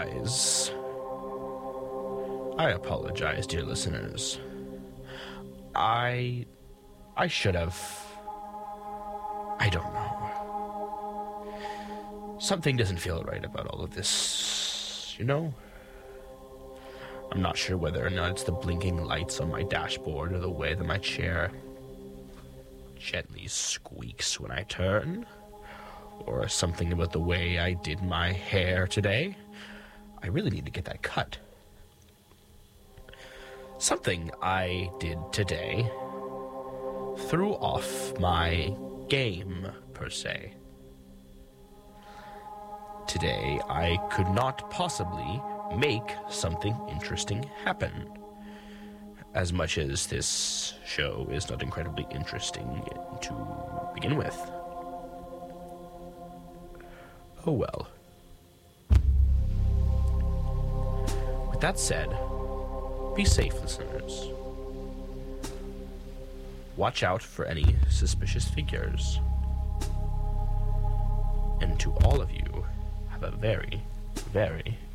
apologize. I apologize, dear listeners. I should have... I don't know. Something doesn't feel right about all of this, you know? I'm not sure whether or not it's the blinking lights on my dashboard or the way that my chair gently squeaks when I turn, or something about the way I did my hair today. I really need to get that cut. Something I did today threw off my game, per se. Today, I could not possibly make something interesting happen. As much as this show is not incredibly interesting to begin with. Oh well. With that said, be safe, listeners. Watch out for any suspicious figures. And to all of you, have a very, very